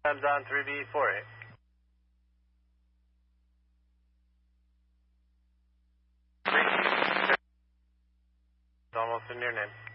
Times on 3B48. It's almost in your name.